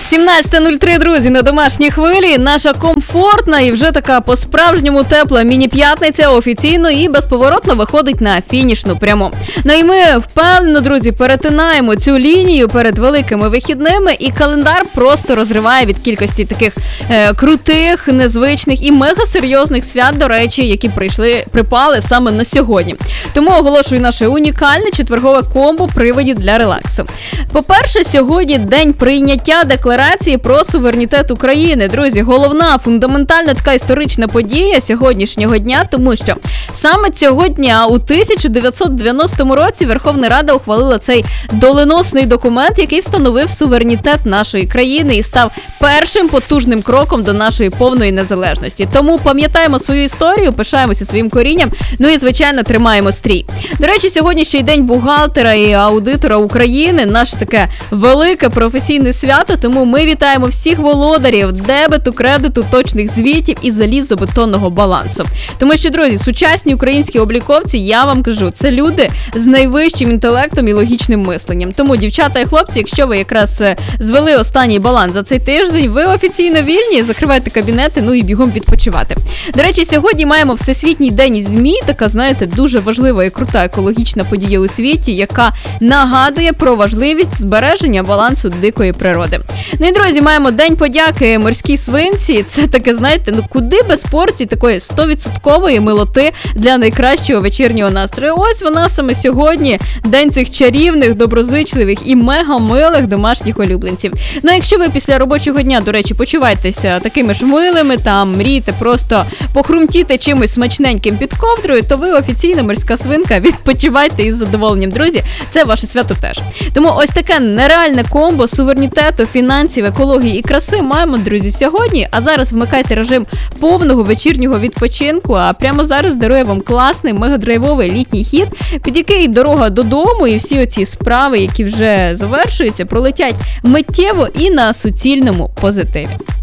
17:03, друзі, на домашній хвилі. Наша комфортна і вже така по-справжньому тепла міні-п'ятниця офіційно і безповоротно виходить на фінішну пряму. Ну і ми впевнено, друзі, перетинаємо цю лінію перед великими вихідними, і календар просто розриває від кількості таких крутих, незвичних і мегасерйозних свят, до речі, які припали саме на сьогодні. Тому оголошую наше унікальне четвергове комбо приводів для релаксу. По-перше, сьогодні день прийняття декларації про суверенітет України. Друзі, головна, фундаментальна така історична подія сьогоднішнього дня, тому що саме цього дня у 1990 році Верховна Рада ухвалила цей доленосний документ, який встановив суверенітет нашої країни і став першим потужним кроком до нашої повної незалежності. Тому пам'ятаємо свою історію, пишаємося своїм корінням, ну і, звичайно, тримаємо стрій. До речі, сьогодні ще й день бухгалтера і аудитора України, наше таке велике професійне свято, тому ми вітаємо всіх володарів дебету, кредиту, точних звітів і залізобетонного балансу. Тому що, друзі, сучасні українські обліковці, я вам кажу, це люди з найвищим інтелектом і логічним мисленням. Тому, дівчата і хлопці, якщо ви якраз звели останній баланс за цей тиждень, ви офіційно вільні, закривайте кабінети, ну і бігом відпочивати. До речі, сьогодні маємо Всесвітній день ЗМІ, така, знаєте, дуже важлива і крута екологічна подія у світі, яка нагадує про важливість збереження балансу дикої природи. Ну і, друзі, маємо День подяки морській свинці. Це таке, знаєте, ну куди без порції такої 100% милоти для найкращого вечірнього настрою. Ось вона саме сьогодні, день цих чарівних, доброзичливих і мега-милих домашніх улюбленців. Ну, а якщо ви після робочого дня, до речі, почуваєтеся такими ж милими, там, мрієте просто похрумтіти чимось смачненьким під ковдрою, то ви офіційна морська свинка, відпочивайте із задоволенням, друзі. Це ваше свято теж. Тому ось таке нереальне комбо суверенітету, фінансів, екології і краси маємо, друзі, сьогодні. А зараз вмикайте режим повного вечірнього відпочинку, а прямо зараз дарує вам класний, мегадрайвовий літній хіт, під який дорога додому і всі оці справи, які вже завершуються, пролетять миттєво і на суцільному позитиві.